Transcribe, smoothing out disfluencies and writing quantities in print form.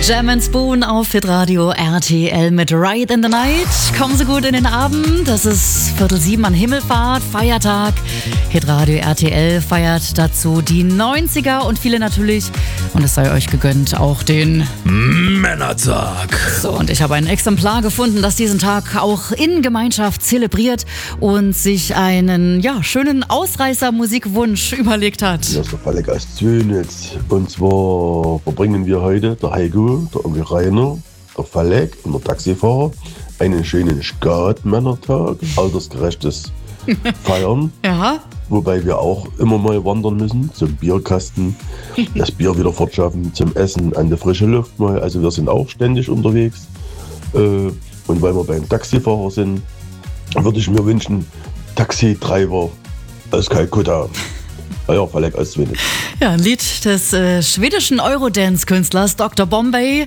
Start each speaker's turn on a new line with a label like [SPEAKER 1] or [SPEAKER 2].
[SPEAKER 1] Jam & Spoon auf Hitradio RTL mit Ride in the Night. Kommen Sie gut in den Abend. Das ist 6:45 an Himmelfahrt, Feiertag. Hitradio RTL feiert dazu die 90er und viele natürlich, und es sei euch gegönnt, auch den
[SPEAKER 2] Männertag.
[SPEAKER 1] So, und ich habe ein Exemplar gefunden, das diesen Tag auch in Gemeinschaft zelebriert und sich einen schönen Ausreißer-Musikwunsch überlegt hat.
[SPEAKER 3] Hier ist der Falek aus Zönitz. Und zwar verbringen wir heute, der Heiko, der Onkel Rainer, der Falek und der Taxifahrer, einen schönen Skat-Männertag, altersgerechtes Feiern.
[SPEAKER 1] Ja.
[SPEAKER 3] Wobei wir auch immer mal wandern müssen, zum Bierkasten, das Bier wieder fortschaffen, zum Essen, an die frische Luft mal. Also wir sind auch ständig unterwegs. Und weil wir beim Taxifahrer sind, würde ich mir wünschen, Taxitreiber aus Kalkutta. Ja, Falek aus Zönitz.
[SPEAKER 1] Ja, ein Lied des schwedischen Eurodance-Künstlers Dr. Bombay.